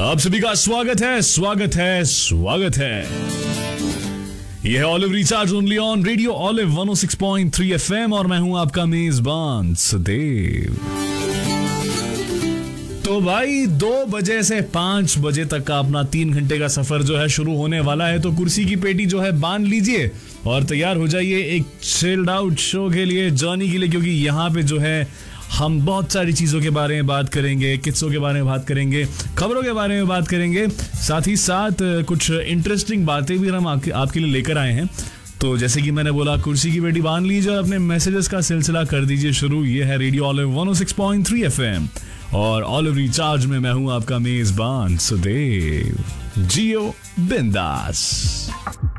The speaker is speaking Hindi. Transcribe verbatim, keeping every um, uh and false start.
आप सभी का स्वागत है स्वागत है स्वागत है। यह है olive recharge only on radio olive one O six point three FM और मैं हूं आपका मेजबान सदैव। तो भाई दो बजे से पांच बजे तक का अपना तीन घंटे का सफर जो है शुरू होने वाला है, तो कुर्सी की पेटी जो है बांध लीजिए और तैयार हो जाइए एक चिल्ड आउट शो के लिए, जर्नी के लिए, क्योंकि यहाँ पे जो है हम बहुत सारी चीजों के बारे में बात करेंगे, किस्सों के बारे में बात करेंगे, खबरों के बारे में बात करेंगे, साथ ही साथ कुछ इंटरेस्टिंग बातें भी हम आपके, आपके लिए लेकर आए हैं। तो जैसे कि मैंने बोला, कुर्सी की पेटी बांध लीजिए और अपने मैसेजेस का सिलसिला कर दीजिए शुरू। ये है रेडियो ऑलिव वन ओ सिक्स पॉइंट थ्री एफएम और ऑलिव रिचार्ज में मैं हूं आपका मेजबान सदैव। जियो बिंदास।